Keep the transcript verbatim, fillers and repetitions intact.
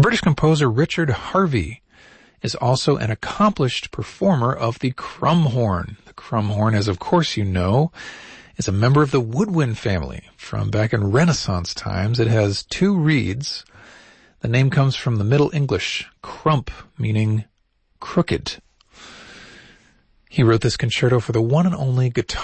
British composer Richard Harvey is also an accomplished performer of the crumhorn. The crumhorn, as of course you know, is a member of the woodwind family from back in Renaissance times. It has two reeds. The name comes from the Middle English, crump, meaning crooked. He wrote this concerto for the one and only guitar